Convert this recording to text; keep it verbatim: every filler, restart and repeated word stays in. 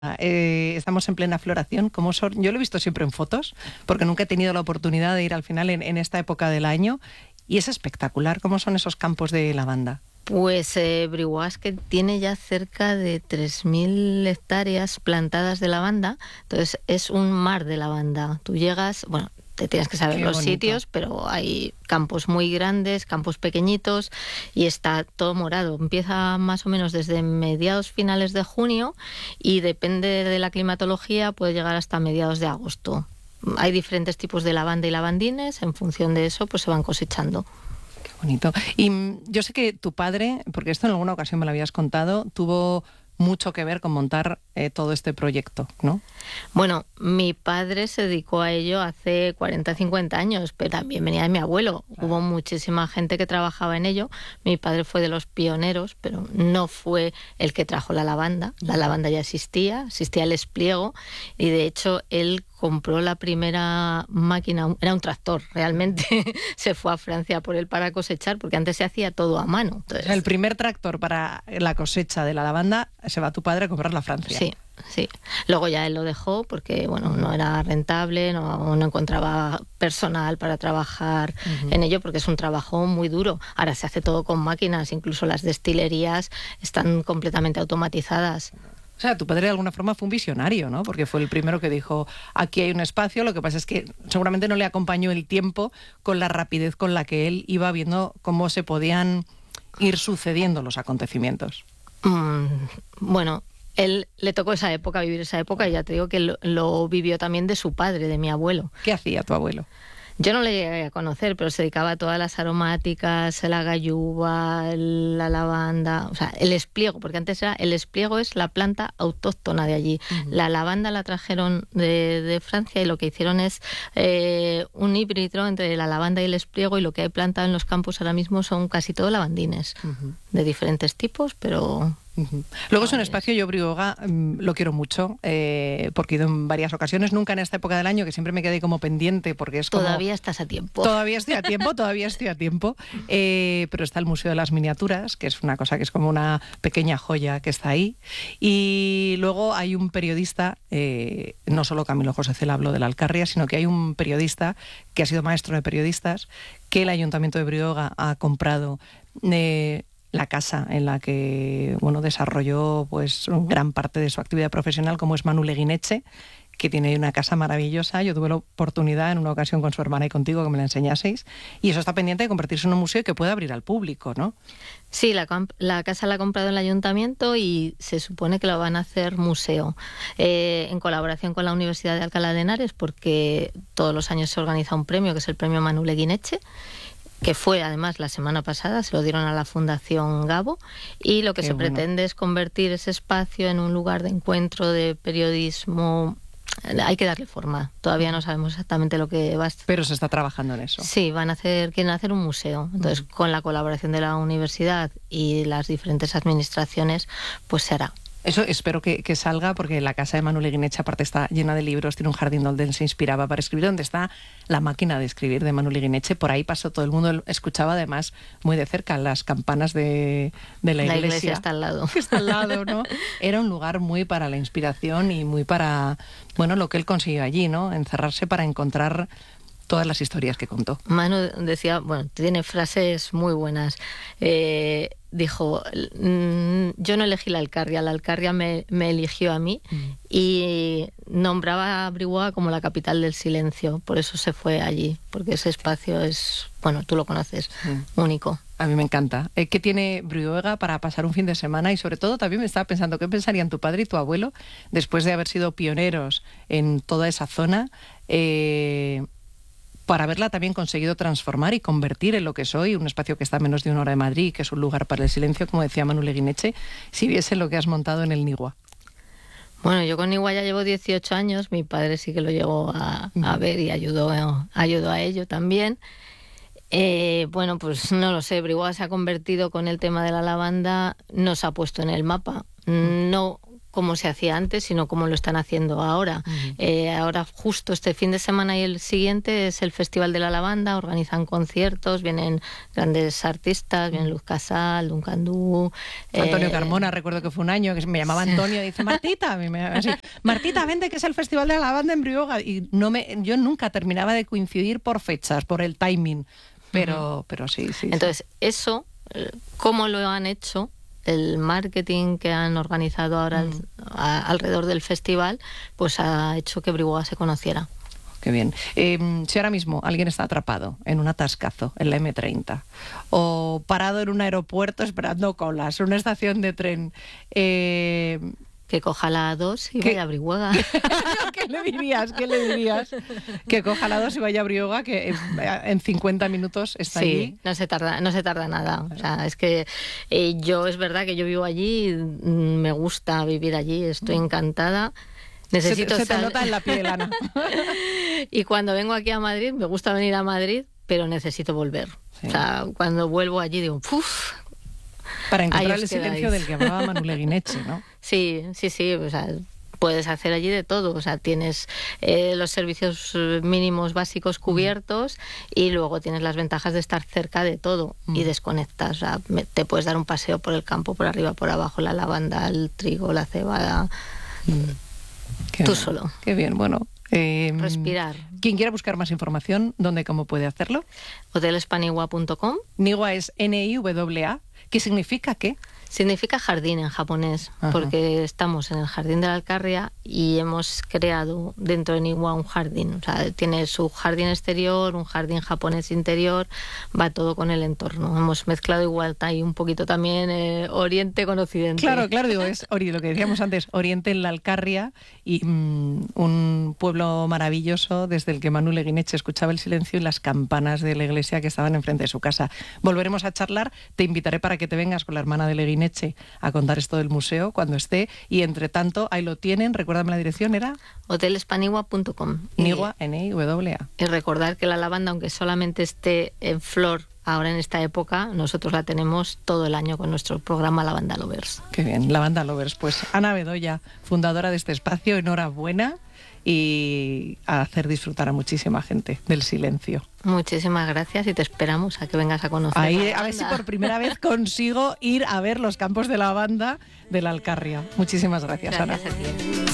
Eh, estamos en plena floración. ¿Cómo son? Yo lo he visto siempre en fotos, porque nunca he tenido la oportunidad de ir al final en, en esta época del año. Y es espectacular. ¿Cómo son esos campos de lavanda? Pues eh, Brihuasque tiene ya cerca de tres mil hectáreas plantadas de lavanda. Entonces es un mar de lavanda. Tú llegas, bueno, te tienes que saber Qué los bonito. sitios, pero hay campos muy grandes, campos pequeñitos y está todo morado. Empieza más o menos desde mediados finales de junio y depende de la climatología, puede llegar hasta mediados de agosto. Hay diferentes tipos de lavanda y lavandines, en función de eso pues se van cosechando. Qué bonito. Y mm, yo sé que tu padre, porque esto en alguna ocasión me lo habías contado, tuvo mucho que ver con montar eh, todo este proyecto, ¿no? Bueno, mi padre se dedicó a ello hace cuarenta, cincuenta años, pero también venía de mi abuelo. Claro. Hubo muchísima gente que trabajaba en ello. Mi padre fue de los pioneros, pero no fue el que trajo la lavanda. La lavanda ya existía, existía el espliego y de hecho él compró la primera máquina, era un tractor realmente, se fue a Francia por él para cosechar, porque antes se hacía todo a mano. Entonces, o sea, el primer tractor para la cosecha de la lavanda se va tu padre a comprarlo a Francia. Sí. Sí, luego ya él lo dejó porque bueno, no era rentable, no, no encontraba personal para trabajar uh-huh. en ello, porque es un trabajo muy duro. Ahora se hace todo con máquinas, incluso las destilerías están completamente automatizadas. O sea, tu padre de alguna forma fue un visionario, ¿no? Porque fue el primero que dijo, aquí hay un espacio, lo que pasa es que seguramente no le acompañó el tiempo con la rapidez con la que él iba viendo cómo se podían ir sucediendo los acontecimientos. Mm, bueno... Él le tocó esa época, vivir esa época, y ya te digo que lo, lo vivió también de su padre, de mi abuelo. ¿Qué hacía tu abuelo? Yo no le llegué a conocer, pero se dedicaba a todas las aromáticas, la gayuba, la lavanda, o sea, el espliego, porque antes era, el espliego es la planta autóctona de allí. Uh-huh. La lavanda la trajeron de, de Francia y lo que hicieron es eh, un híbrido entre la lavanda y el espliego, y lo que hay plantado en los campos ahora mismo son casi todo lavandines, uh-huh. de diferentes tipos, pero... Uh-huh. Luego es un espacio, yo Brihuega um, lo quiero mucho, eh, porque he ido en varias ocasiones, nunca en esta época del año, que siempre me quedé como pendiente, porque es como... Todavía estás a tiempo. Todavía estoy a tiempo, todavía estoy a tiempo, eh, pero está el Museo de las Miniaturas, que es una cosa que es como una pequeña joya que está ahí, y luego hay un periodista, eh, no solo Camilo José Cela habló de la Alcarria, sino que hay un periodista que ha sido maestro de periodistas, que el Ayuntamiento de Brihuega ha comprado... Eh, la casa en la que bueno, desarrolló pues gran parte de su actividad profesional, como es Manu Leguineche, que tiene una casa maravillosa. Yo tuve la oportunidad en una ocasión con su hermana y contigo que me la enseñaseis, y eso está pendiente de convertirse en un museo que pueda abrir al público, ¿no? Sí, la, la casa la ha comprado el ayuntamiento y se supone que lo van a hacer museo, eh, en colaboración con la Universidad de Alcalá de Henares, porque todos los años se organiza un premio, que es el premio Manu Leguineche, que fue además la semana pasada, se lo dieron a la Fundación Gabo, y lo que Qué se bueno. pretende es convertir ese espacio en un lugar de encuentro, de periodismo. Hay que darle forma, todavía no sabemos exactamente lo que va a ser. Pero se está trabajando en eso. Sí, van a hacer, quieren hacer un museo, entonces uh-huh. con la colaboración de la universidad y las diferentes administraciones, pues se hará. Eso espero que, que salga, porque la casa de Manu Leguineche aparte está llena de libros, tiene un jardín donde él se inspiraba para escribir, donde está la máquina de escribir de Manu Leguineche. Por ahí pasó todo el mundo, escuchaba además muy de cerca las campanas de, de la, la iglesia. La iglesia está al lado. Que está al lado, ¿no? Era un lugar muy para la inspiración y muy para, bueno, lo que él consiguió allí, ¿no? Encerrarse para encontrar todas las historias que contó. Manu decía, bueno, tiene frases muy buenas. Eh, dijo, yo no elegí la Alcarria, la Alcarria me, me eligió a mí, mm. y nombraba a Brihuega como la capital del silencio, por eso se fue allí, porque ese espacio es, bueno, tú lo conoces, mm. único. A mí me encanta. ¿Qué tiene Brihuega para pasar un fin de semana? Y sobre todo también me estaba pensando, ¿qué pensarían tu padre y tu abuelo después de haber sido pioneros en toda esa zona? Eh... para haberla también conseguido transformar y convertir en lo que soy, un espacio que está a menos de una hora de Madrid, que es un lugar para el silencio, como decía Manu Leguineche, si viese lo que has montado en el Nigua. Bueno, yo con Nigua ya llevo dieciocho años, mi padre sí que lo llegó a, a ver y ayudó, ayudó a ello también. Eh, bueno, pues no lo sé, Brihuega se ha convertido con el tema de la lavanda, nos ha puesto en el mapa. No como se hacía antes, sino como lo están haciendo ahora. Uh-huh. Eh, ahora justo este fin de semana y el siguiente es el Festival de la Lavanda, organizan conciertos, vienen grandes artistas, vienen Luz Casal, Duncan Du... Antonio eh... Carmona, recuerdo que fue un año que me llamaba Antonio y dice, Martita, me, así, Martita, vente que es el Festival de la Lavanda en Brihuega. Y no me, yo nunca terminaba de coincidir por fechas, por el timing, pero, uh-huh. pero sí, sí. Entonces, sí. eso, ¿cómo lo han hecho? El marketing que han organizado ahora mm. a, alrededor del festival, pues ha hecho que Brihuega se conociera. Qué bien. Eh, si ahora mismo alguien está atrapado en un atascazo en la eme treinta o parado en un aeropuerto esperando colas, una estación de tren... Eh, que coja la A dos y ¿Qué? vaya a Brihuega. ¿Qué le dirías? ¿Qué le dirías? Que coja la dos y vaya a Brihuega, que en cincuenta minutos está sí, allí. no se tarda, no se tarda nada. O sea, es que eh, yo es verdad que yo vivo allí, me gusta vivir allí, estoy encantada. Necesito se, se te nota en la piel, Ana. Y cuando vengo aquí a Madrid, me gusta venir a Madrid, pero necesito volver. Sí. O sea, cuando vuelvo allí digo, ¡puf! Para encontrar el silencio del que hablaba Manu Leguineche, ¿no? Sí, sí, sí, o sea, puedes hacer allí de todo, o sea, tienes eh, los servicios mínimos básicos cubiertos mm. y luego tienes las ventajas de estar cerca de todo mm. y desconectas, o sea, te puedes dar un paseo por el campo, por arriba, por abajo, la lavanda, el trigo, la cebada, mm. tú bien, solo. Qué bien, bueno. Eh, Respirar. Quien quiera buscar más información, ¿dónde, cómo puede hacerlo? hotelespanigua punto com. Nigua es N I W A. ¿Qué significa qué? Significa jardín en japonés, Ajá. porque estamos en el Jardín de la Alcarria y hemos creado dentro de Nigua un jardín. O sea, tiene su jardín exterior, un jardín japonés interior, va todo con el entorno. Hemos mezclado igual ahí un poquito también eh, Oriente con Occidente. Claro, claro, digo, es lo que decíamos antes, Oriente en la Alcarria y mmm, un pueblo maravilloso desde el que Manu Leguineche escuchaba el silencio y las campanas de la iglesia que estaban enfrente de su casa. Volveremos a charlar, te invitaré para que te vengas con la hermana de Leguineche a contar esto del museo cuando esté y entre tanto ahí lo tienen, recuérdame la dirección, era hotelespanigua punto com. Nigua, N I W A. Y recordar que la lavanda, aunque solamente esté en flor ahora en esta época, nosotros la tenemos todo el año con nuestro programa Lavanda Lovers. Qué bien, Lavanda Lovers. Pues Ana Bedoya, fundadora de este espacio, enhorabuena y a hacer disfrutar a muchísima gente del silencio. Muchísimas gracias y te esperamos a que vengas a conocer. Ahí, a ver si por primera vez consigo ir a ver los campos de lavanda de la Alcarria. Muchísimas gracias, gracias Ana. A ti.